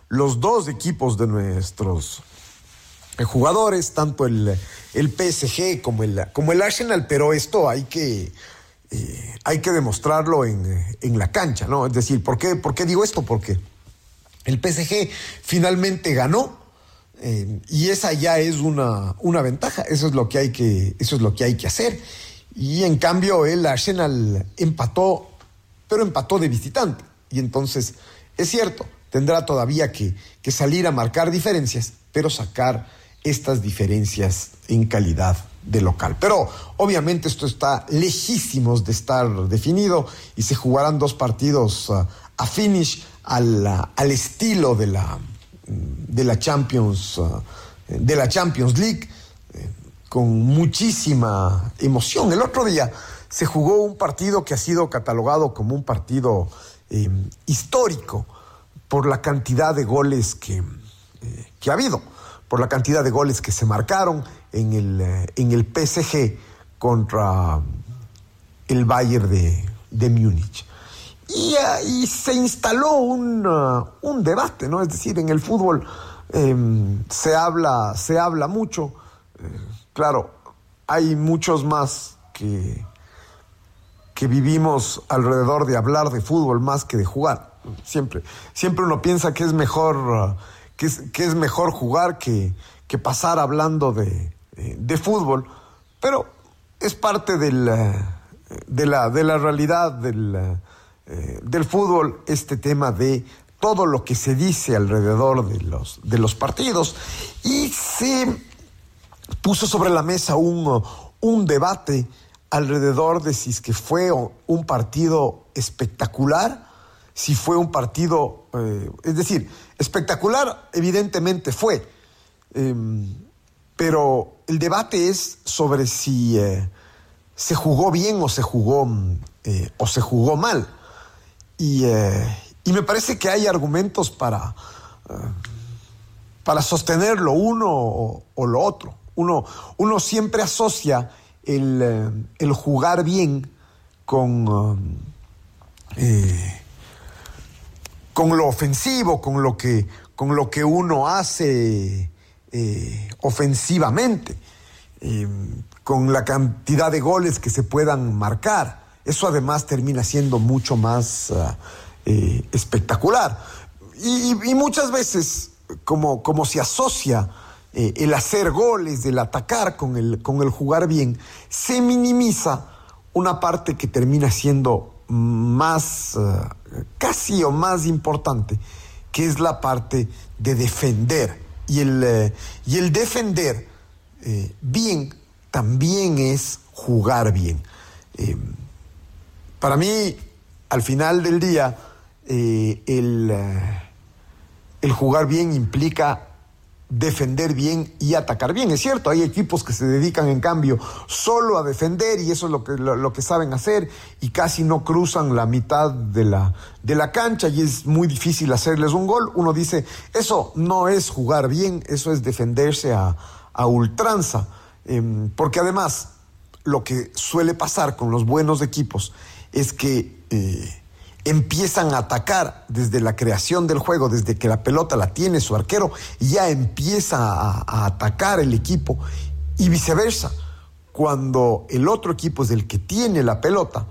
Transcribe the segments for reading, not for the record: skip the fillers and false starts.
los dos equipos de nuestros jugadores, tanto el PSG como el Arsenal, pero esto hay que demostrarlo en la cancha, ¿no? Es decir, ¿por qué digo esto? Porque el PSG finalmente ganó, y esa ya es una ventaja. Eso es lo que hay que hacer. Y en cambio el Arsenal empató, pero empató de visitante. Y entonces, es cierto, tendrá todavía que salir a marcar diferencias, pero sacar estas diferencias en calidad de local. Pero obviamente esto está lejísimos de estar definido y se jugarán dos partidos a finish al estilo de la Champions League, con muchísima emoción. El otro día se jugó un partido que ha sido catalogado como un partido histórico por la cantidad de goles que ha habido, por la cantidad de goles que se marcaron en el PSG contra el Bayern de Múnich. Y se instaló un debate, ¿no? Es decir, en el fútbol se habla mucho. Claro, hay muchos más que vivimos alrededor de hablar de fútbol más que de jugar. Siempre uno piensa que es mejor que es mejor jugar que pasar hablando de fútbol, pero es parte de la realidad del fútbol, este tema de todo lo que se dice alrededor de los partidos. Y se puso sobre la mesa un debate alrededor de si es que fue un partido espectacular, si fue un partido, es decir, espectacular evidentemente fue, pero el debate es sobre si se jugó bien o se jugó mal. Y me parece que hay argumentos para sostener lo uno o lo otro. Uno siempre asocia el jugar bien con lo ofensivo, con lo que uno hace ofensivamente, con la cantidad de goles que se puedan marcar. Eso además termina siendo mucho más espectacular. Y muchas veces, como se asocia el hacer goles, el atacar con el jugar bien, se minimiza una parte que termina siendo más, casi o más importante, que es la parte de defender. Y el defender bien también es jugar bien. Para mí, al final del día, el jugar bien implica defender bien y atacar bien. Es cierto, hay equipos que se dedican en cambio solo a defender, y eso es lo que saben hacer, y casi no cruzan la mitad de la cancha, y es muy difícil hacerles un gol. Uno dice, eso no es jugar bien, eso es defenderse a ultranza, porque además lo que suele pasar con los buenos equipos es que empiezan a atacar desde la creación del juego, desde que la pelota la tiene su arquero, y ya empieza a atacar el equipo, y viceversa. Cuando el otro equipo es el que tiene la pelota,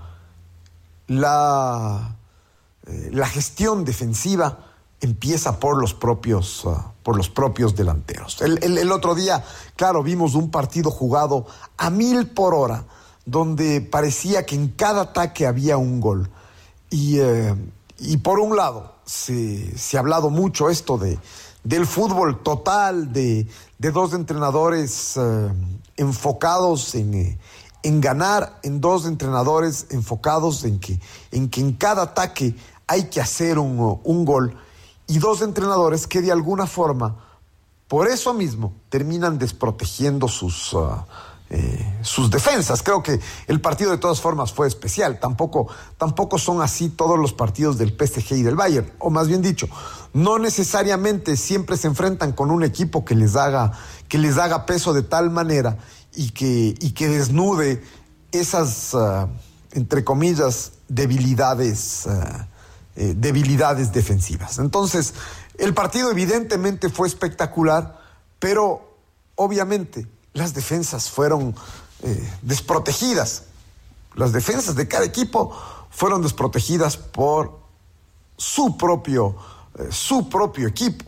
la gestión defensiva empieza por los propios delanteros. El otro día, claro, vimos un partido jugado a 1000 por hora, donde parecía que en cada ataque había un gol. Y por un lado, se ha hablado mucho esto del fútbol total, de dos entrenadores enfocados en ganar, en dos entrenadores enfocados en que en cada ataque hay que hacer un gol, y dos entrenadores que de alguna forma, por eso mismo, terminan desprotegiendo sus defensas. Creo que el partido de todas formas fue especial. Tampoco son así todos los partidos del PSG y del Bayern, o más bien dicho, no necesariamente siempre se enfrentan con un equipo que les haga peso de tal manera y que desnude esas entre comillas debilidades defensivas. Entonces, El partido evidentemente fue espectacular, pero obviamente las defensas fueron desprotegidas. Las defensas de cada equipo fueron desprotegidas por su propio equipo.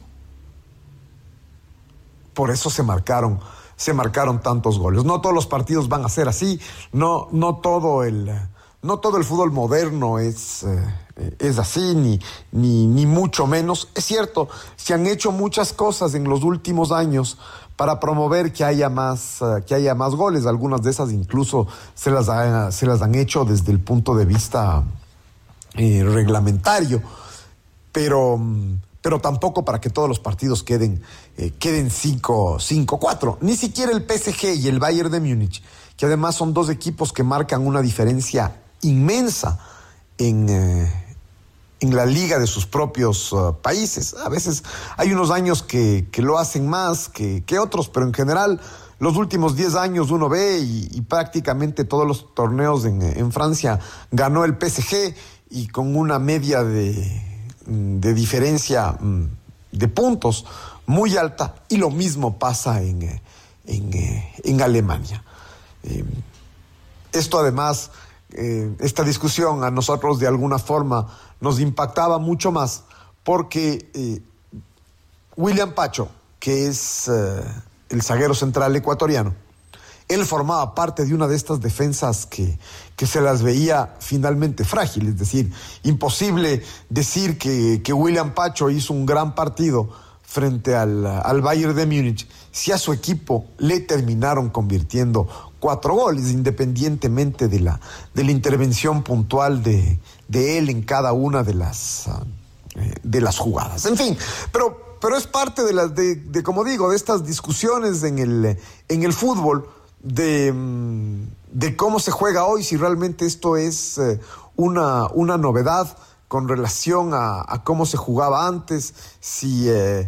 Por eso se marcaron tantos goles. No todos los partidos van a ser así. No todo el fútbol moderno es así, ni mucho menos. Es cierto, se han hecho muchas cosas en los últimos años para promover que haya más goles. Algunas de esas incluso se las han hecho desde el punto de vista reglamentario, pero tampoco para que todos los partidos queden 5-4. Ni siquiera el PSG y el Bayern de Múnich, que además son dos equipos que marcan una diferencia inmensa en la liga de sus propios países. A veces hay unos años que lo hacen más que otros, pero en general los últimos 10 años uno ve y prácticamente todos los torneos en Francia ganó el PSG, y con una media de diferencia de puntos muy alta, y lo mismo pasa en Alemania. Esto además, esta discusión a nosotros de alguna forma nos impactaba mucho más porque William Pacho, que es el zaguero central ecuatoriano, él formaba parte de una de estas defensas que se las veía finalmente frágil. Es decir, imposible decir que William Pacho hizo un gran partido frente al Bayern de Múnich si a su equipo le terminaron convirtiendo 4 goles, independientemente de la intervención puntual de él en cada una de las jugadas. En fin, pero es parte de como digo, de estas discusiones en el fútbol, de cómo se juega hoy, si realmente esto es una novedad con relación a cómo se jugaba antes, si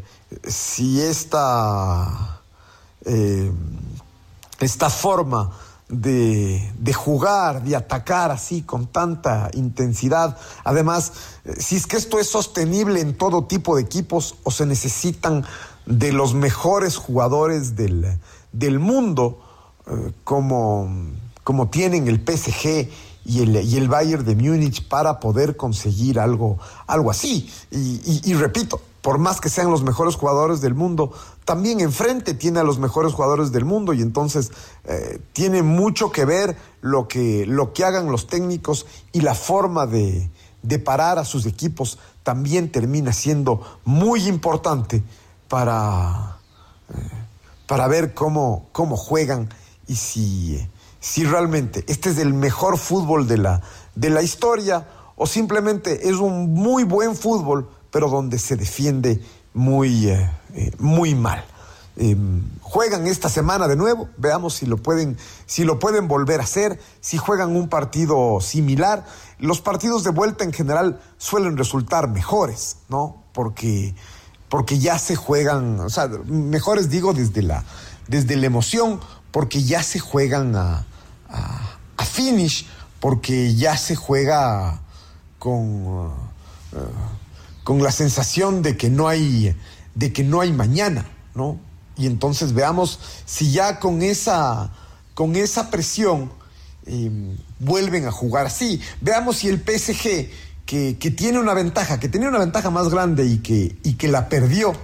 esta forma de jugar, de atacar así con tanta intensidad, además, si es que esto es sostenible en todo tipo de equipos, o se necesitan de los mejores jugadores del mundo, como tienen el PSG y el Bayern de Múnich, para poder conseguir algo así. Y repito, por más que sean los mejores jugadores del mundo, también enfrente tiene a los mejores jugadores del mundo, y entonces tiene mucho que ver lo que hagan los técnicos, y la forma de parar a sus equipos también termina siendo muy importante para ver cómo juegan, y si realmente este es el mejor fútbol de la historia, o simplemente es un muy buen fútbol, pero donde se defiende muy mal. Juegan esta semana de nuevo, veamos si lo pueden volver a hacer, si juegan un partido similar. Los partidos de vuelta en general suelen resultar mejores, ¿no? Porque ya se juegan, o sea, mejores digo desde la emoción, porque ya se juegan a finish, porque ya se juega con la sensación de que no hay mañana, ¿no? Y entonces veamos si ya con esa presión vuelven a jugar así. Veamos si el PSG, que tiene una ventaja, que tenía una ventaja más grande y que la perdió,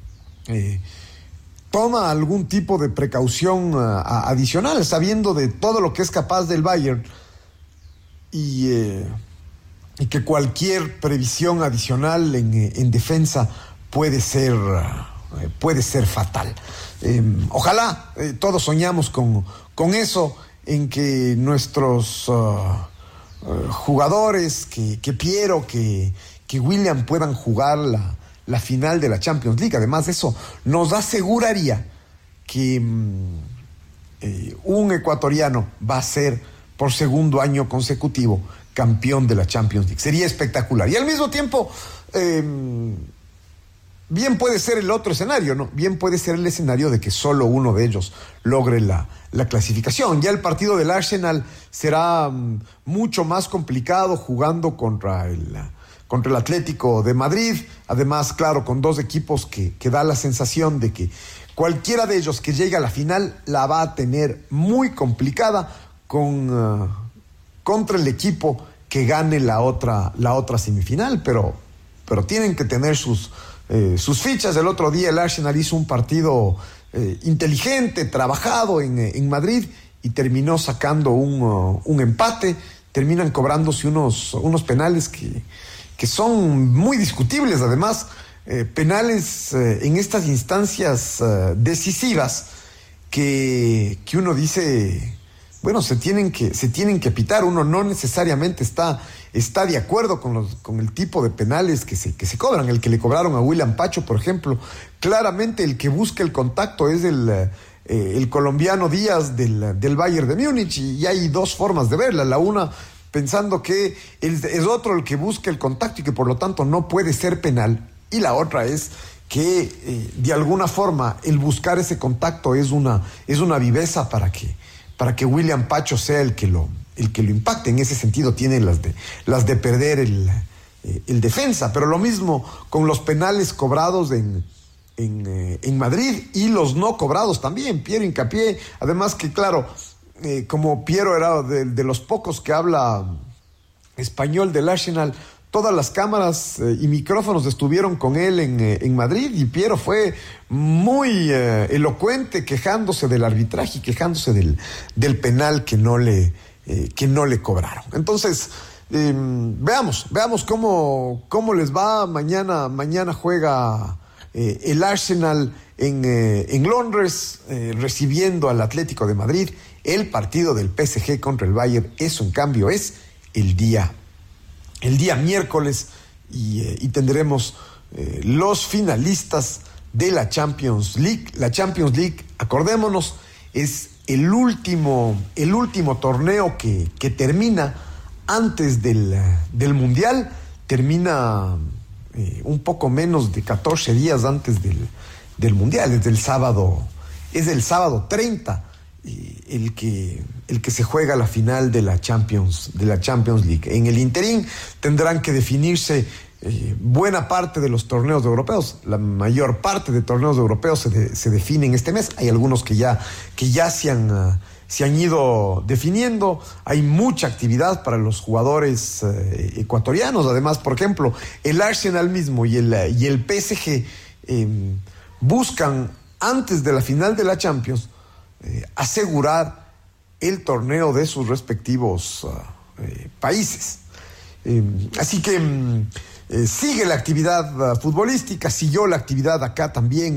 toma algún tipo de precaución adicional, sabiendo de todo lo que es capaz del Bayern, y que cualquier previsión adicional en defensa puede ser fatal. Ojalá todos soñamos con eso, en que nuestros jugadores, que Piero, que William puedan jugar la final de la Champions League. Además, eso nos aseguraría que un ecuatoriano va a ser por segundo año consecutivo campeón de la Champions League. Sería espectacular. Y al mismo tiempo, bien puede ser el otro escenario, ¿no? Bien puede ser el escenario de que solo uno de ellos logre la clasificación. Ya el partido del Arsenal será mucho más complicado, jugando contra contra el Atlético de Madrid. Además, claro, con dos equipos que da la sensación de que cualquiera de ellos que llegue a la final la va a tener muy complicada contra el equipo que gane la otra semifinal, pero tienen que tener sus fichas. El otro día el Arsenal hizo un partido inteligente, trabajado en Madrid, y terminó sacando un empate. Terminan cobrándose unos penales que son muy discutibles, además, penales en estas instancias decisivas que uno dice, bueno, se tienen que pitar. Uno no necesariamente está de acuerdo con el tipo de penales que se cobran. El que le cobraron a William Pacho, por ejemplo, claramente el que busca el contacto es el colombiano Díaz del Bayern de Múnich, y hay dos formas de verla. La una, pensando que es otro el que busca el contacto y que por lo tanto no puede ser penal, y la otra es que de alguna forma el buscar ese contacto es una viveza para que William Pacho sea el que lo impacte. En ese sentido tiene las de perder el defensa. Pero lo mismo con los penales cobrados en Madrid y los no cobrados también. Piero hincapié, además que claro, como Piero era de los pocos que habla español del Arsenal, todas las cámaras y micrófonos estuvieron con él en Madrid, y Piero fue muy elocuente quejándose del arbitraje y quejándose del penal que no le cobraron. Entonces, veamos cómo les va. Mañana juega el Arsenal en Londres, recibiendo al Atlético de Madrid. El partido del PSG contra el Bayern, eso en cambio es el día miércoles, y tendremos los finalistas de la Champions League. La Champions League, acordémonos, es el último torneo que termina antes del Mundial. Termina un poco menos de 14 días antes del Mundial. Es el sábado 30 el que se juega la final de la Champions League. En el interín tendrán que definirse buena parte de los torneos europeos. La mayor parte de torneos europeos se definen este mes. Hay algunos que ya se han ido definiendo. Hay mucha actividad para los jugadores ecuatorianos. Además, por ejemplo, el Arsenal mismo y el PSG buscan, antes de la final de la Champions, asegurar el torneo de sus respectivos países. Así que sigue la actividad futbolística, siguió la actividad acá también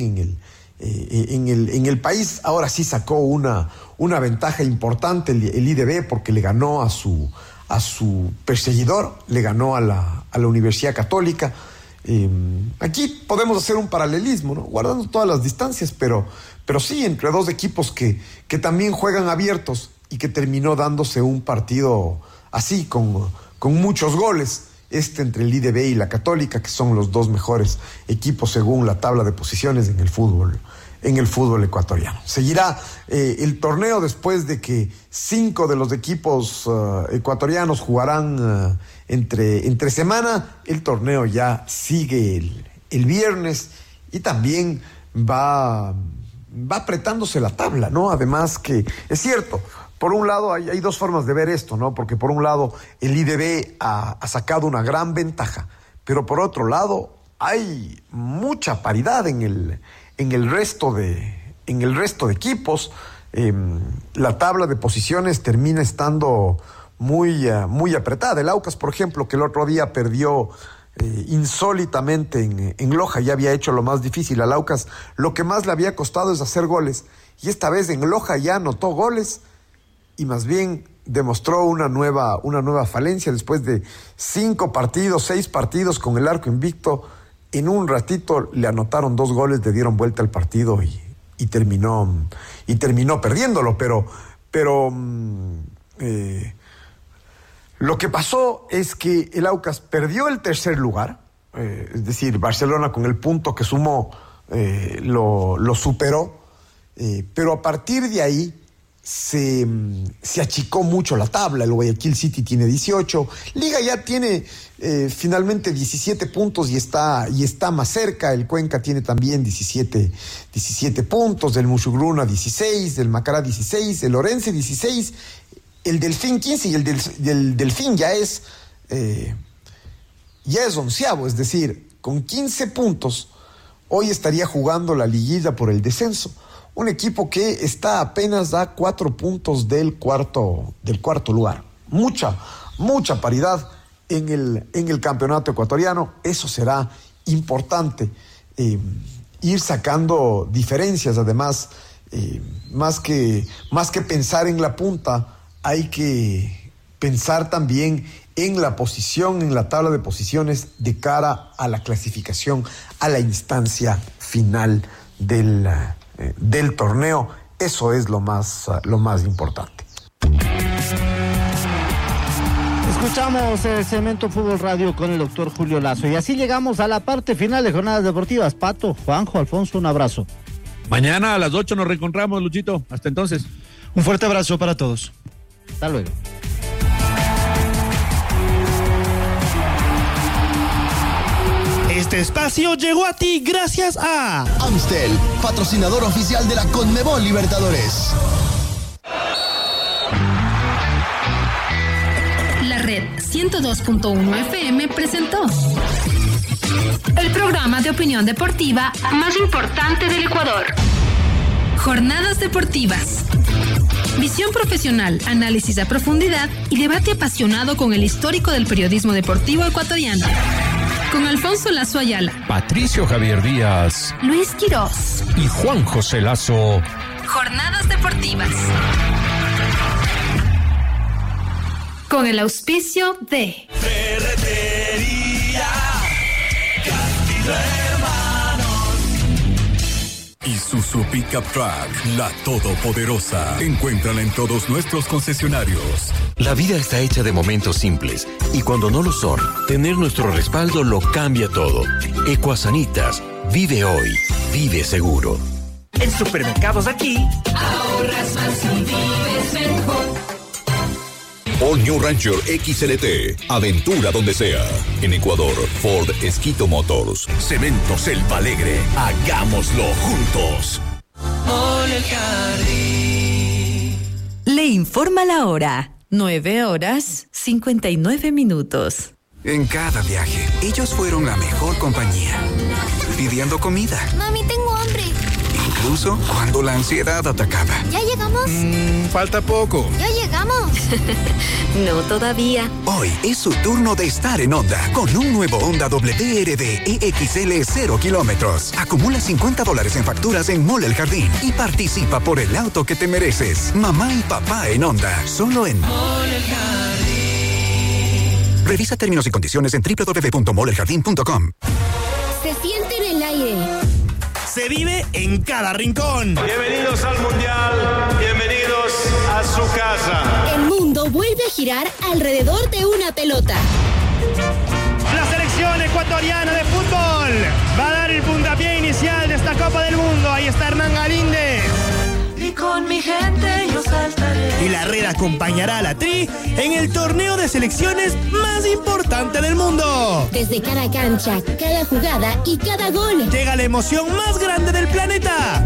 en el país. Ahora sí sacó una ventaja importante el IDB, porque le ganó a su perseguidor, le ganó a la Universidad Católica. Aquí podemos hacer un paralelismo, ¿no? Guardando todas las distancias, pero sí, entre dos equipos que también juegan abiertos, y que terminó dándose un partido así, con muchos goles, entre el IDB y la Católica, que son los dos mejores equipos según la tabla de posiciones en el fútbol ecuatoriano. Seguirá el torneo después de que 5 de los equipos ecuatorianos jugarán entre semana. El torneo ya sigue el viernes, y también va apretándose la tabla, ¿no? Además que es cierto, por un lado hay dos formas de ver esto, ¿no? Porque por un lado el IDB ha sacado una gran ventaja, pero por otro lado hay mucha paridad en el resto de equipos. La tabla de posiciones termina estando muy apretada. El Aucas, por ejemplo, que el otro día perdió insólitamente en Loja, ya había hecho lo más difícil. Al Aucas lo que más le había costado es hacer goles, y esta vez en Loja ya anotó goles, y más bien demostró una nueva falencia. Después de 6 partidos con el arco invicto, en un ratito le anotaron 2 goles, le dieron vuelta al partido y terminó perdiéndolo. Pero lo que pasó es que el Aucas perdió el tercer lugar, es decir, Barcelona con el punto que sumó lo superó, pero a partir de ahí se achicó mucho la tabla. El Guayaquil City tiene 18. Liga ya tiene finalmente 17 puntos y está más cerca. El Cuenca tiene también 17 puntos. Del Mushugruna 16, del Macará 16, el Orense 16, el Delfín 15 y el del Delfín ya es onceavo. Es decir, con 15 puntos hoy estaría jugando la liguilla por el descenso. Un equipo que está apenas a 4 puntos del cuarto lugar. Mucha paridad en el campeonato ecuatoriano. Eso será importante. Ir sacando diferencias. Además, más que pensar en la punta, hay que pensar también en la posición, en la tabla de posiciones de cara a la clasificación, a la instancia final del torneo. Eso es lo más importante. Escuchamos el Cemento Fútbol Radio con el doctor Julio Lazo y así llegamos a la parte final de Jornadas Deportivas. Pato, Juanjo, Alfonso, un abrazo. Mañana a las 8 nos reencontramos, Luchito. Hasta entonces. Un fuerte abrazo para todos. Hasta luego. Este espacio llegó a ti gracias a Amstel, patrocinador oficial de la Conmebol Libertadores. La red 102.1 FM presentó el programa de opinión deportiva más importante del Ecuador. Jornadas Deportivas. Visión profesional, análisis a profundidad y debate apasionado con el histórico del periodismo deportivo ecuatoriano. Con Alfonso Lazo Ayala, Patricio Javier Díaz, Luis Quirós y Juan José Lazo. Jornadas Deportivas. Con el auspicio de Ferretería Castillo Hermanos. Isuzu Pickup Truck, la todopoderosa. Encuéntrala en todos nuestros concesionarios. La vida está hecha de momentos simples y cuando no lo son, tener nuestro respaldo lo cambia todo. Ecuasanitas, vive hoy, vive seguro. En Supermercados Aquí, ahorras más y vives mejor. All New Ranger XLT, aventura donde sea. En Ecuador, Ford Esquito Motors. Cemento Selva Alegre, hagámoslo juntos. Le informa la hora. 9:59. En cada viaje, ellos fueron la mejor compañía. Pidiendo comida. Mami, tengo hambre. Incluso cuando la ansiedad atacaba. ¿Ya llegamos? Falta poco. Ya llegamos. No todavía. Hoy es su turno de estar en Honda. Con un nuevo Honda WRD EXL 0 kilómetros. Acumula $50 en facturas en Mall El Jardín. Y participa por el auto que te mereces. Mamá y papá en Honda. Solo en Mall El Jardín. Revisa términos y condiciones en www.molleljardin.com. Se siente en el aire. Se vive en cada rincón. Bienvenidos al Mundial, bienvenidos a su casa. El mundo vuelve a girar alrededor de una pelota. La selección ecuatoriana de fútbol va a dar el puntapié inicial de esta Copa del Mundo. Ahí está Hernán Galíndez. Y con mi gente yo saltaré. Y la red acompañará a la Tri en el torneo de selecciones más importante del mundo. Desde cada cancha, cada jugada y cada gol. Llega la emoción más grande del planeta.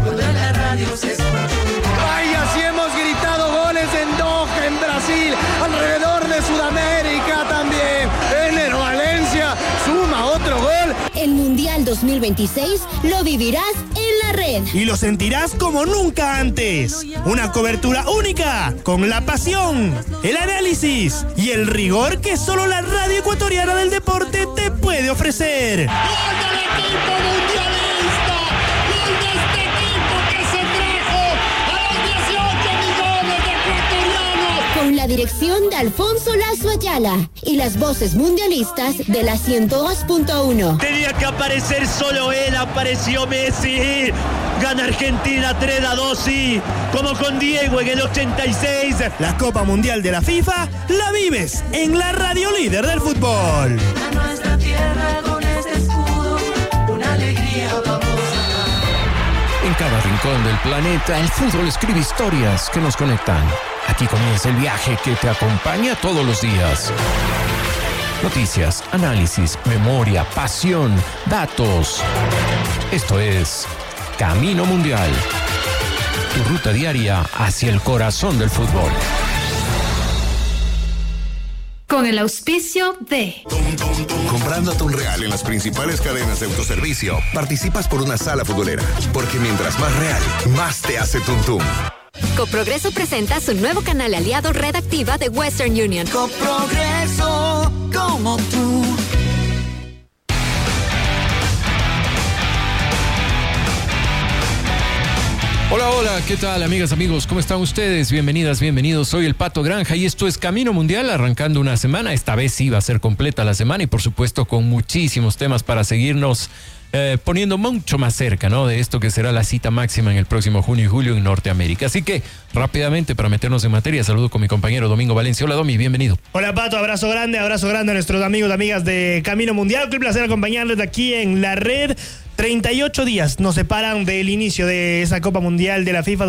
Vaya, si hemos gritado goles en Doha, en Brasil, alrededor de Sudamérica también. Enero Valencia suma otro gol. El Mundial 2026 lo vivirás en la red. Y lo sentirás como nunca antes. Una cobertura única, con la pasión, el análisis y el rigor que solo la radio ecuatoriana del deporte te puede ofrecer. ¡Gol del equipo mundialista! ¡Gol de este equipo que se trajo a los 18 millones de ecuatorianos! Con la dirección de Alfonso Lazo Ayala y las voces mundialistas de la 102.1. Tenía que aparecer solo él, apareció Messi. Gana Argentina 3-2, sí, como con Diego en el 86. La Copa Mundial de la FIFA la vives en la radio líder del fútbol. A nuestra tierra con este escudo, una alegría vamos a dar. En cada rincón del planeta, el fútbol escribe historias que nos conectan. Aquí comienza el viaje que te acompaña todos los días. Noticias, análisis, memoria, pasión, datos. Esto es Camino Mundial. Tu ruta diaria hacia el corazón del fútbol. Con el auspicio de... Comprando atún real en las principales cadenas de autoservicio, participas por una sala futbolera. Porque mientras más real, más te hace tuntum. Coprogreso presenta su nuevo canal aliado Red Activa de Western Union. Coprogreso, como tú. Hola, hola, ¿qué tal, amigas, amigos? ¿Cómo están ustedes? Bienvenidas, bienvenidos. Soy el Pato Granja y esto es Camino Mundial, arrancando una semana. Esta vez sí va a ser completa la semana y por supuesto con muchísimos temas para seguirnos poniendo mucho más cerca, ¿no? De esto que será la cita máxima en el próximo junio y julio en Norteamérica. Así que, rápidamente, para meternos en materia, saludo con mi compañero Domingo Valencia. Hola, Domi, bienvenido. Hola, Pato, abrazo grande a nuestros amigos y amigas de Camino Mundial. Qué placer acompañarles de aquí en la red. 38 días nos separan del inicio de esa Copa Mundial de la FIFA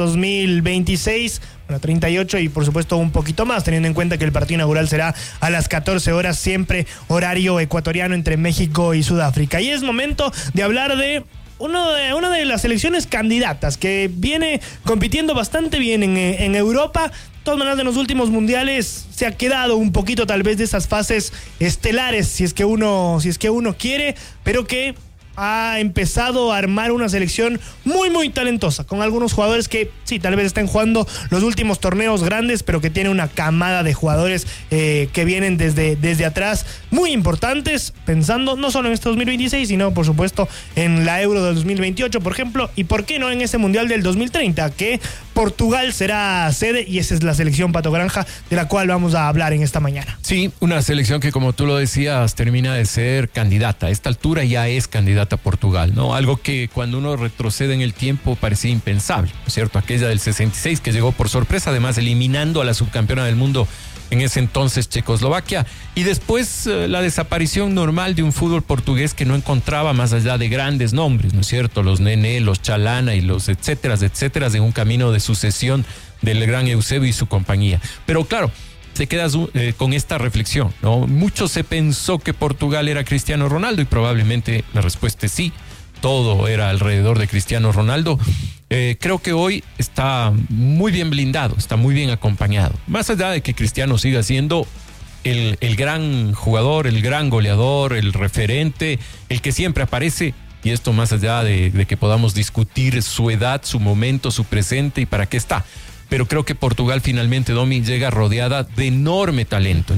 2026. Bueno, 38 y por supuesto un poquito más, teniendo en cuenta que el partido inaugural será a las 14 horas, siempre horario ecuatoriano entre México y Sudáfrica. Y es momento de hablar de una de las selecciones candidatas que viene compitiendo bastante bien en Europa. De todas maneras, en los últimos mundiales se ha quedado un poquito tal vez de esas fases estelares, si es que uno quiere, pero que ha empezado a armar una selección muy, muy talentosa, con algunos jugadores que sí, tal vez estén jugando los últimos torneos grandes, pero que tiene una camada de jugadores que vienen desde atrás, muy importantes, pensando no solo en este 2026, sino por supuesto en la Euro del 2028, por ejemplo, y por qué no en ese Mundial del 2030, que Portugal será sede, y esa es la selección Pato Granja de la cual vamos a hablar en esta mañana. Sí, una selección que, como tú lo decías, termina de ser candidata. A esta altura ya es candidata a Portugal, ¿no? Algo que cuando uno retrocede en el tiempo parecía impensable, ¿no es cierto? Aquella del 66 que llegó por sorpresa, además eliminando a la subcampeona del mundo en ese entonces Checoslovaquia, y después la desaparición normal de un fútbol portugués que no encontraba más allá de grandes nombres, ¿no es cierto? Los Nené, los Chalana y los etcétera, en un camino de sucesión del gran Eusebio y su compañía. Pero claro, te quedas con esta reflexión, ¿no? Mucho se pensó que Portugal era Cristiano Ronaldo y probablemente la respuesta es sí. Todo era alrededor de Cristiano Ronaldo. Creo que hoy está muy bien blindado, está muy bien acompañado. Más allá de que Cristiano siga siendo el gran jugador, el gran goleador, el referente, el que siempre aparece, y esto más allá de que podamos discutir su edad, su momento, su presente y para qué está. Pero creo que Portugal finalmente, Domi, llega rodeada de enorme talento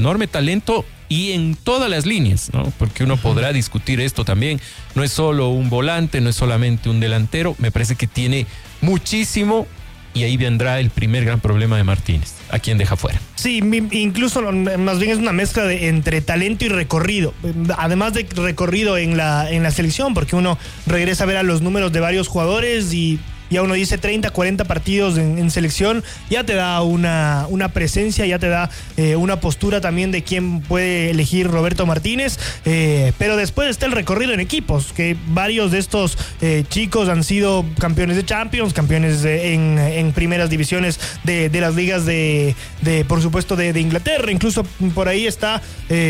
y en todas las líneas, ¿no? Porque uno podrá discutir esto también. No es solo un volante, no es solamente un delantero. Me parece que tiene muchísimo y ahí vendrá el primer gran problema de Martínez, a quien deja fuera. Sí, incluso más bien es una mezcla entre talento y recorrido. Además de recorrido en la selección, porque uno regresa a ver a los números de varios jugadores y ya uno dice 30, 40 partidos en selección, ya te da una presencia, ya te da una postura también de quién puede elegir Roberto Martínez, pero después está el recorrido en equipos, que varios de estos chicos han sido campeones de Champions, campeones en primeras divisiones de las ligas de por supuesto de Inglaterra. Incluso por ahí está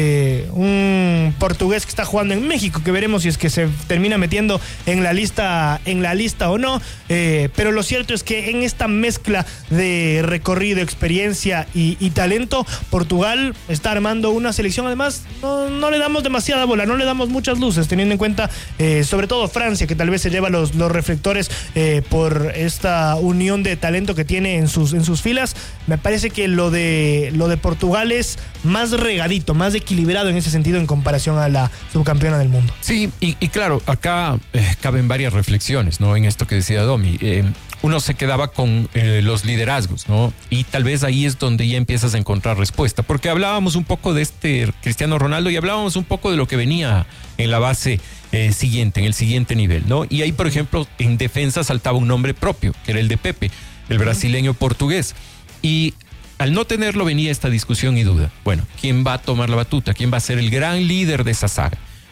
un portugués que está jugando en México, que veremos si es que se termina metiendo en la lista o no. Pero lo cierto es que en esta mezcla de recorrido, experiencia y talento, Portugal está armando una selección. Además, no le damos demasiada bola, no le damos muchas luces, teniendo en cuenta sobre todo Francia, que tal vez se lleva los reflectores por esta unión de talento que tiene en sus filas. Me parece que lo de Portugal es más regadito, más equilibrado en ese sentido en comparación a la subcampeona del mundo. Sí, y claro, acá caben varias reflexiones, ¿no? En esto que decía Domi. Uno se quedaba con los liderazgos, ¿no? Y tal vez ahí es donde ya empiezas a encontrar respuesta, porque hablábamos un poco de este Cristiano Ronaldo y hablábamos un poco de lo que venía en la base siguiente, en el siguiente nivel, ¿no? Y ahí, por ejemplo, en defensa saltaba un nombre propio, que era el de Pepe, el brasileño portugués. Y al no tenerlo venía esta discusión y duda. Bueno, ¿quién va a tomar la batuta? ¿Quién va a ser el gran líder de esa saga?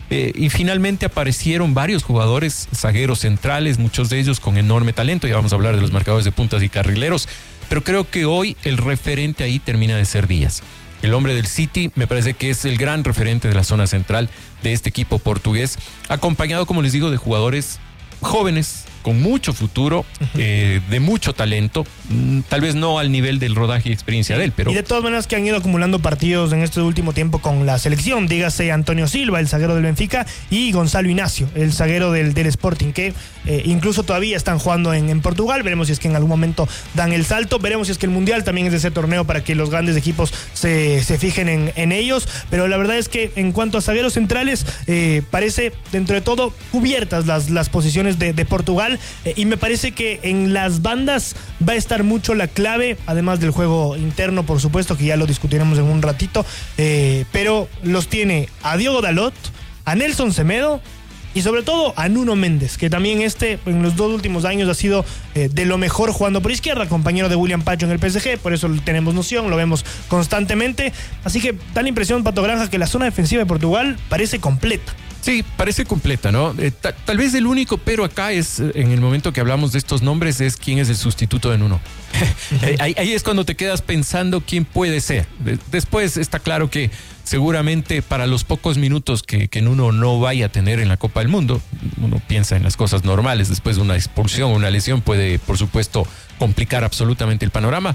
Y finalmente aparecieron varios jugadores zagueros centrales, muchos de ellos con enorme talento. Ya vamos a hablar de los marcadores de puntas y carrileros, pero creo que hoy el referente ahí termina de ser Díaz. El hombre del City me parece que es el gran referente de la zona central de este equipo portugués, acompañado, como les digo, de jugadores jóvenes, con mucho futuro, de mucho talento, tal vez no al nivel del rodaje y experiencia de él, pero... Y de todas maneras que han ido acumulando partidos en este último tiempo con la selección, dígase Antonio Silva, el zaguero del Benfica, y Gonzalo Ignacio, el zaguero del Sporting, que incluso todavía están jugando en Portugal. Veremos si es que en algún momento dan el salto, veremos si es que el Mundial también es de ese torneo para que los grandes equipos se fijen en ellos, pero la verdad es que en cuanto a zagueros centrales, parece dentro de todo cubiertas las posiciones de Portugal. Y me parece que en las bandas va a estar mucho la clave, además del juego interno, por supuesto, que ya lo discutiremos en un ratito, pero los tiene a Diogo Dalot, a Nelson Semedo y sobre todo a Nuno Méndez, que también en los 2 últimos años ha sido de lo mejor jugando por izquierda, compañero de William Pacho en el PSG, por eso tenemos noción, lo vemos constantemente. Así que da la impresión, Pato Granja, que la zona defensiva de Portugal parece completa. Sí, parece completa, ¿no? Tal vez el único pero acá es, en el momento que hablamos de estos nombres, es quién es el sustituto de Nuno. Ahí es cuando te quedas pensando quién puede ser. Después está claro que seguramente para los pocos minutos que Nuno no vaya a tener en la Copa del Mundo, uno piensa en las cosas normales, después de una expulsión o una lesión puede, por supuesto, complicar absolutamente el panorama.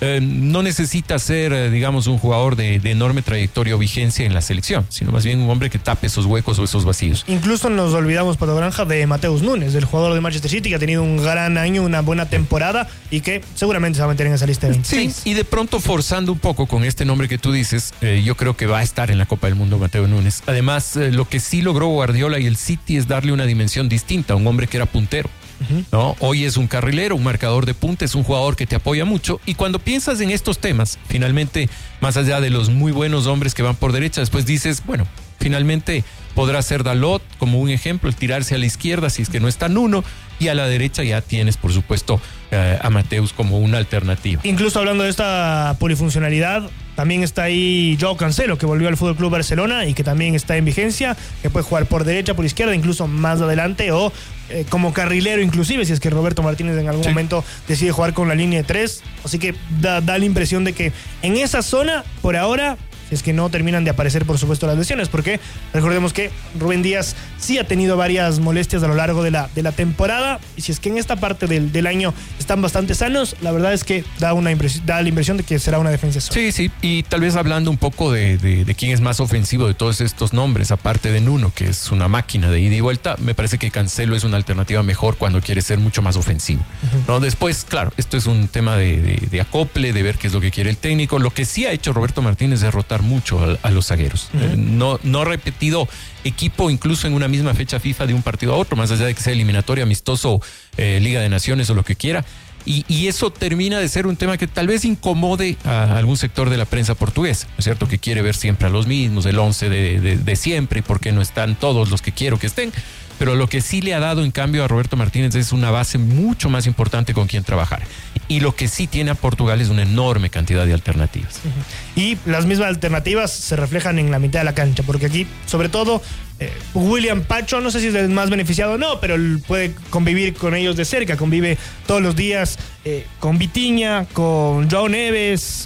No necesita ser, digamos, un jugador de enorme trayectoria o vigencia en la selección, sino más bien un hombre que tape esos huecos o esos vacíos. Incluso nos olvidamos, Pato Granja, de Mateus Nunes, el jugador de Manchester City, que ha tenido un gran año, una buena temporada y que seguramente se va a meter en esa lista de 26. Sí, y de pronto forzando un poco con este nombre que tú dices, yo creo que va a estar en la Copa del Mundo Mateus Nunes. Además, lo que sí logró Guardiola y el City es darle una dimensión distinta a un hombre que era puntero. ¿No? Hoy es un carrilero, un marcador de punta, es un jugador que te apoya mucho, y cuando piensas en estos temas, finalmente, más allá de los muy buenos hombres que van por derecha, después dices, bueno, finalmente podrá ser Dalot como un ejemplo, el tirarse a la izquierda si es que no está Nuno, y a la derecha ya tienes, por supuesto, a Mateus como una alternativa. Incluso hablando de esta polifuncionalidad, también está ahí Joao Cancelo, que volvió al Fútbol Club Barcelona y que también está en vigencia, que puede jugar por derecha, por izquierda, incluso más adelante, o como carrilero inclusive, si es que Roberto Martínez en algún momento decide jugar con la línea de 3. Así que da la impresión de que en esa zona, por ahora, es que no terminan de aparecer, por supuesto, las lesiones, porque recordemos que Rubén Díaz sí ha tenido varias molestias a lo largo de la temporada, y si es que en esta parte del año están bastante sanos, la verdad es que da la impresión de que será una defensa sólida. Sí, y tal vez hablando un poco de quién es más ofensivo de todos estos nombres, aparte de Nuno, que es una máquina de ida y vuelta, me parece que Cancelo es una alternativa mejor cuando quiere ser mucho más ofensivo. ¿No? Después, claro, esto es un tema de acople, de ver qué es lo que quiere el técnico. Lo que sí ha hecho Roberto Martínez es rotar mucho a los zagueros. No ha repetido equipo incluso en una misma fecha FIFA de un partido a otro, más allá de que sea eliminatorio, amistoso, Liga de Naciones o lo que quiera. Y eso termina de ser un tema que tal vez incomode a algún sector de la prensa portuguesa, ¿no es cierto? Que quiere ver siempre a los mismos, el 11 de siempre, y por qué no están todos los que quiero que estén. Pero lo que sí le ha dado en cambio a Roberto Martínez es una base mucho más importante con quien trabajar. Y lo que sí tiene a Portugal es una enorme cantidad de alternativas. Y las mismas alternativas se reflejan en la mitad de la cancha, porque aquí, sobre todo, William Pacho, no sé si es el más beneficiado o no, pero puede convivir con ellos de cerca, convive todos los días con Vitinha, con Joao Neves,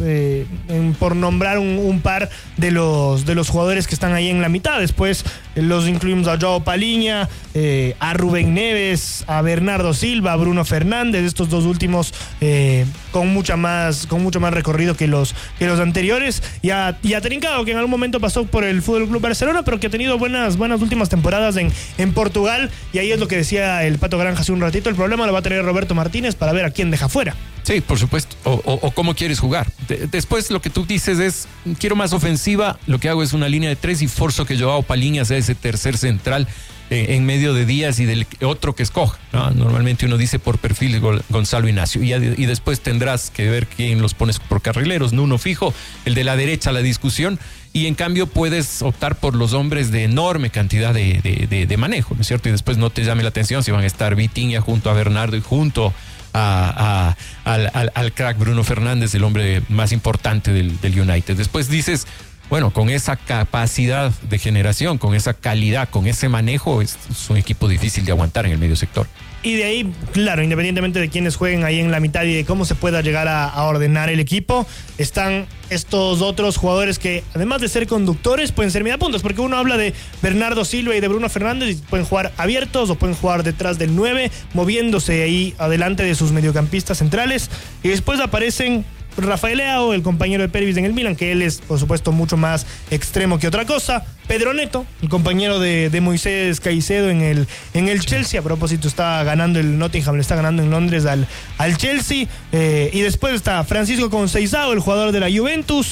por nombrar un par de los jugadores que están ahí en la mitad. Después los incluimos a Joao Palhinha, a Rubén Neves, a Bernardo Silva, a Bruno Fernández, estos dos últimos con mucho más recorrido que los anteriores, y a Trincao, que en algún momento pasó por el Fútbol Club Barcelona, pero que ha tenido buenas últimas temporadas en Portugal. Y ahí es lo que decía el Pato Granja hace un ratito, el problema lo va a tener Roberto Martínez para ver a quién deja fuera. Sí, por supuesto, o cómo quieres jugar. Después lo que tú dices es, quiero más ofensiva, lo que hago es una línea de 3 y forzo que Joao Palhinha sea ese tercer central en medio de Díaz y del otro que escoja, ¿no? Normalmente uno dice por perfil Gonzalo Ignacio, y después tendrás que ver quién los pones por carrileros, Nuno fijo, el de la derecha la discusión, y en cambio puedes optar por los hombres de enorme cantidad de manejo, ¿no es cierto? Y después no te llame la atención si van a estar Vitinha junto a Bernardo y junto al crack Bruno Fernández, el hombre más importante del United. Después dices, bueno, con esa capacidad de generación, con esa calidad, con ese manejo, es un equipo difícil de aguantar en el medio sector. Y de ahí, claro, independientemente de quiénes jueguen ahí en la mitad y de cómo se pueda llegar a ordenar el equipo, están estos otros jugadores que, además de ser conductores, pueden ser mediapuntas, porque uno habla de Bernardo Silva y de Bruno Fernández y pueden jugar abiertos o pueden jugar detrás del 9, moviéndose ahí adelante de sus mediocampistas centrales, y después aparecen Rafael Leao, el compañero de Pervis en el Milan, que él es, por supuesto, mucho más extremo que otra cosa. Pedro Neto, el compañero de Moisés Caicedo en el Chelsea. A propósito, está ganando el Nottingham, le está ganando en Londres al Chelsea. Y después está Francisco Conceição, el jugador de la Juventus.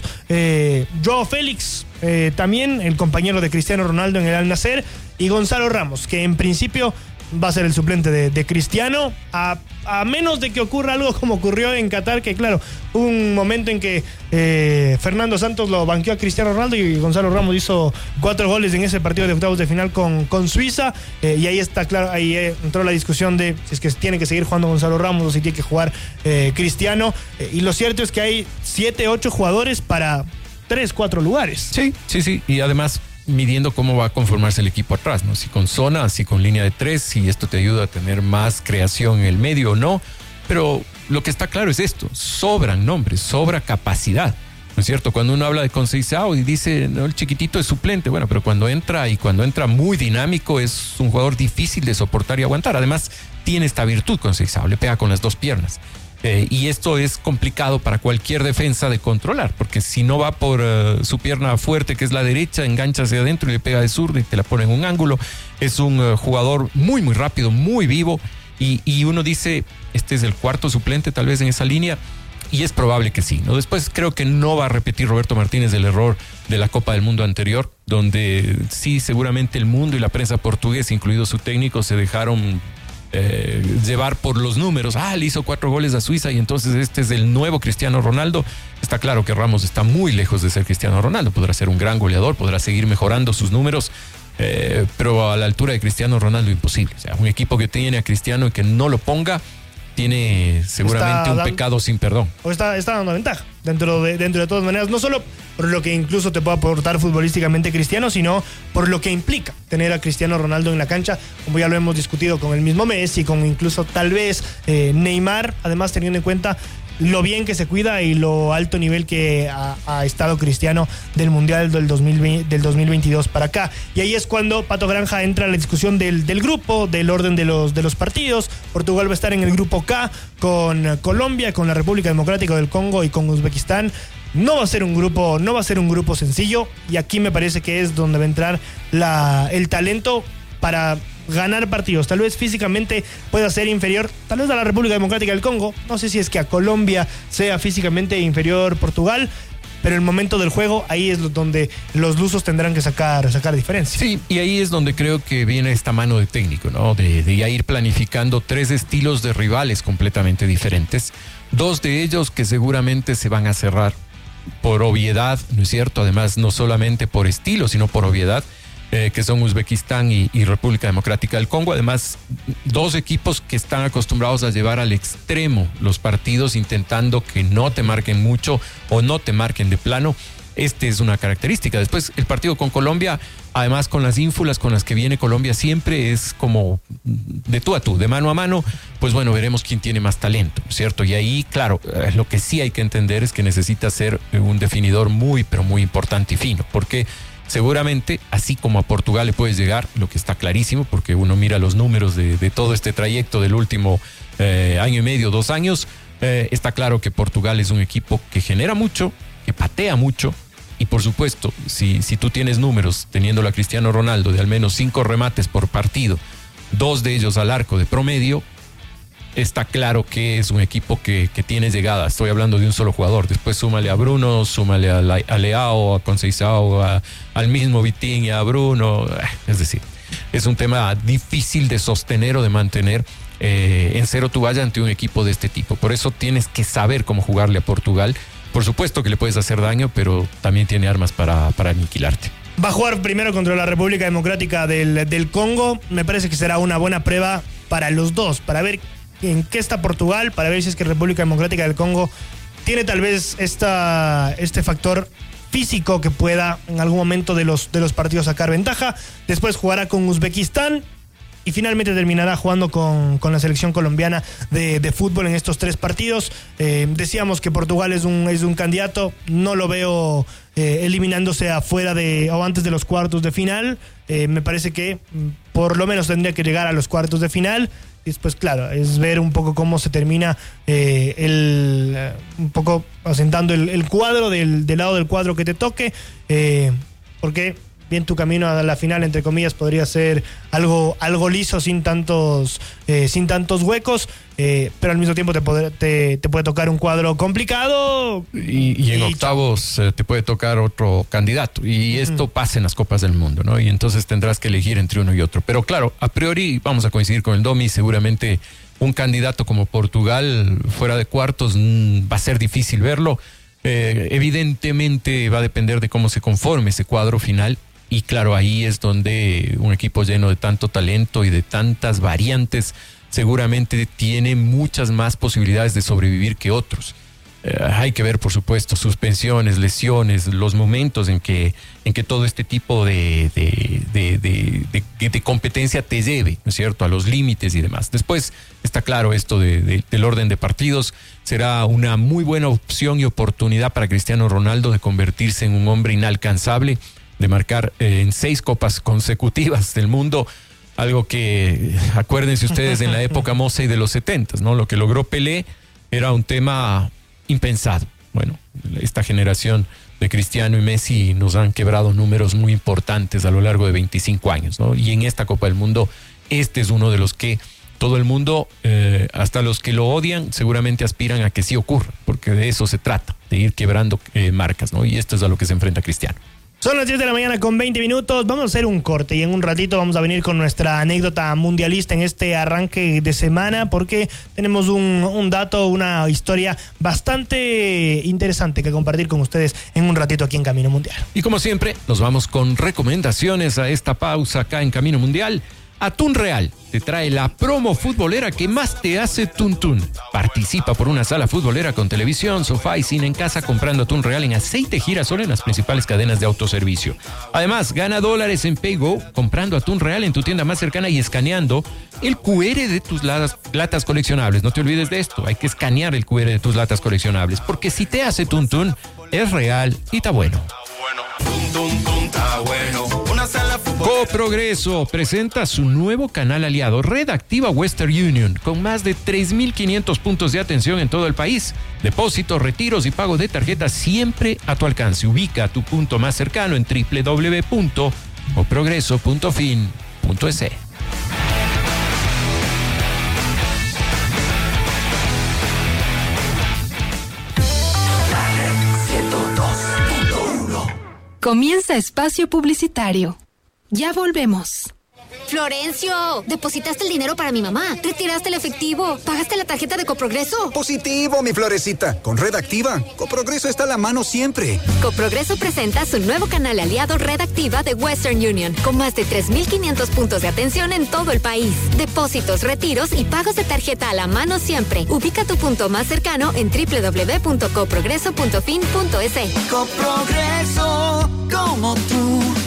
Joao Félix, también el compañero de Cristiano Ronaldo en el Al Nassr. Y Gonzalo Ramos, que en principio va a ser el suplente de Cristiano, a menos de que ocurra algo como ocurrió en Qatar, que claro, hubo un momento en que Fernando Santos lo banqueó a Cristiano Ronaldo y Gonzalo Ramos hizo 4 goles en ese partido de octavos de final con Suiza, y ahí está claro, ahí entró la discusión de si es que tiene que seguir jugando Gonzalo Ramos o si tiene que jugar Cristiano, y lo cierto es que hay 7, 8 jugadores para 3, 4 lugares. Sí, y además midiendo cómo va a conformarse el equipo atrás, ¿no? Si con zona, si con línea de 3, si esto te ayuda a tener más creación en el medio o no. Pero lo que está claro es esto: sobran nombres, sobra capacidad, ¿no es cierto? Cuando uno habla de Conceição y dice, no, el chiquitito es suplente, bueno, pero cuando entra muy dinámico, es un jugador difícil de soportar y aguantar. Además, tiene esta virtud Conceição, le pega con las 2 piernas. Y esto es complicado para cualquier defensa de controlar, porque si no va por su pierna fuerte, que es la derecha, engancha hacia adentro y le pega de zurda y te la pone en un ángulo. Es un jugador muy, muy rápido, muy vivo, y uno dice, este es el 4º suplente tal vez en esa línea, y es probable que sí, ¿no? Después creo que no va a repetir Roberto Martínez el error de la Copa del Mundo anterior, donde sí, seguramente el mundo y la prensa portuguesa, incluido su técnico, se dejaron llevar por los números. Le hizo 4 goles a Suiza y entonces este es el nuevo Cristiano Ronaldo. Está claro que Ramos está muy lejos de ser Cristiano Ronaldo. Podrá ser un gran goleador, podrá seguir mejorando sus números, pero a la altura de Cristiano Ronaldo imposible. O sea, un equipo que tiene a Cristiano y que no lo ponga tiene seguramente un pecado sin perdón. O está dando ventaja dentro de todas maneras, no solo por lo que incluso te puede aportar futbolísticamente Cristiano, sino por lo que implica tener a Cristiano Ronaldo en la cancha, como ya lo hemos discutido con el mismo Messi, con incluso tal vez Neymar, además teniendo en cuenta lo bien que se cuida y lo alto nivel que ha estado Cristiano del Mundial del 2022 para acá. Y ahí es cuando Pato Granja entra a la discusión del grupo, del orden de los partidos. Portugal va a estar en el grupo K con Colombia, con la República Democrática del Congo y con Uzbekistán. No va a ser un grupo sencillo, y aquí me parece que es donde va a entrar el talento para ganar partidos. Tal vez físicamente pueda ser inferior, tal vez a la República Democrática del Congo. No sé si es que a Colombia sea físicamente inferior Portugal, pero el momento del juego, ahí es donde los lusos tendrán que sacar diferencia. Sí, y ahí es donde creo que viene esta mano de técnico, ¿no? De ya ir planificando 3 estilos de rivales completamente diferentes. 2 de ellos que seguramente se van a cerrar por obviedad, ¿no es cierto? Además, no solamente por estilo, sino por obviedad, que son Uzbekistán y República Democrática del Congo. Además, 2 equipos que están acostumbrados a llevar al extremo los partidos, intentando que no te marquen mucho o no te marquen de plano. Este es una característica. Después, el partido con Colombia, además con las ínfulas con las que viene Colombia, siempre es como de tú a tú, de mano a mano. Pues bueno, veremos quién tiene más talento, ¿cierto? Y ahí, claro, lo que sí hay que entender es que necesita ser un definidor muy, pero muy importante y fino, porque seguramente, así como a Portugal le puedes llegar, lo que está clarísimo, porque uno mira los números de todo este trayecto del último año y medio, 2 años, está claro que Portugal es un equipo que genera mucho, que patea mucho, y por supuesto, si tú tienes números, teniéndolo a Cristiano Ronaldo, de al menos 5 remates por partido, 2 de ellos al arco de promedio, está claro que es un equipo que tiene llegada. Estoy hablando de un solo jugador. Después súmale a Bruno, súmale a Leao, a Conceição, al mismo Vitín y a Bruno. Es decir, es un tema difícil de sostener o de mantener en cero tu valla ante un equipo de este tipo. Por eso tienes que saber cómo jugarle a Portugal. Por supuesto que le puedes hacer daño, pero también tiene armas para aniquilarte. Va a jugar primero contra la República Democrática del Congo. Me parece que será una buena prueba para los dos, para ver en qué está Portugal, para ver si es que República Democrática del Congo tiene tal vez este factor físico que pueda en algún momento de los partidos sacar ventaja. Después jugará con Uzbekistán y finalmente terminará jugando con la selección colombiana de fútbol en estos 3 partidos. Decíamos que Portugal es un candidato, no lo veo eliminándose afuera o antes de los cuartos de final. Me parece que por lo menos tendría que llegar a los cuartos de final. Y después, claro, es ver un poco cómo se termina un poco asentando el cuadro del lado del cuadro que te toque, porque bien tu camino a la final, entre comillas, podría ser algo liso, sin tantos huecos, pero al mismo tiempo te puede tocar un cuadro complicado. Y en octavos te puede tocar otro candidato. Y esto pasa en las Copas del Mundo, ¿no? Y entonces tendrás que elegir entre uno y otro. Pero claro, a priori vamos a coincidir con el Domi, seguramente un candidato como Portugal fuera de cuartos va a ser difícil verlo. Evidentemente va a depender de cómo se conforme ese cuadro final. Y claro, ahí es donde un equipo lleno de tanto talento y de tantas variantes seguramente tiene muchas más posibilidades de sobrevivir que otros. Hay que ver, por supuesto, suspensiones, lesiones, los momentos en que todo este tipo de competencia te lleve, ¿no es cierto?, a los límites y demás. Después está claro esto del orden de partidos. Será una muy buena opción y oportunidad para Cristiano Ronaldo de convertirse en un hombre inalcanzable, de marcar en 6 copas consecutivas del mundo, algo que, acuérdense ustedes, en la época Mosey de los 70s, ¿no? Lo que logró Pelé era un tema impensado. Bueno, esta generación de Cristiano y Messi nos han quebrado números muy importantes a lo largo de 25 años, ¿no? Y en esta Copa del Mundo, este es uno de los que todo el mundo, hasta los que lo odian, seguramente aspiran a que sí ocurra, porque de eso se trata, de ir quebrando marcas, ¿no? Y esto es a lo que se enfrenta Cristiano. Son las 10 de la mañana con 20 minutos. Vamos a hacer un corte y en un ratito vamos a venir con nuestra anécdota mundialista en este arranque de semana, porque tenemos un dato, una historia bastante interesante que compartir con ustedes en un ratito aquí en Camino Mundial. Y como siempre, nos vamos con recomendaciones a esta pausa acá en Camino Mundial. Atún Real te trae la promo futbolera que más te hace tuntún. Participa por una sala futbolera con televisión, sofá y cine en casa comprando Atún Real en aceite girasol en las principales cadenas de autoservicio. Además, gana dólares en PayGo comprando Atún Real en tu tienda más cercana y escaneando el QR de tus latas coleccionables. No te olvides de esto, hay que escanear el QR de tus latas coleccionables, porque si te hace tuntún, es real y está bueno. Coprogreso presenta su nuevo canal aliado, Red Activa Western Union, con más de 3.500 puntos de atención en todo el país. Depósitos, retiros y pago de tarjetas siempre a tu alcance. Ubica tu punto más cercano en www.coprogreso.fin.es. Comienza espacio publicitario. Ya volvemos. Florencio, depositaste el dinero para mi mamá, retiraste el efectivo, pagaste la tarjeta de Coprogreso. Positivo, mi florecita. Con Red Activa, Coprogreso está a la mano siempre. Coprogreso presenta su nuevo canal aliado Red Activa de Western Union, con más de 3.500 puntos de atención en todo el país. Depósitos, retiros y pagos de tarjeta a la mano siempre. Ubica tu punto más cercano en www.coprogreso.fin.es. Coprogreso, como tú.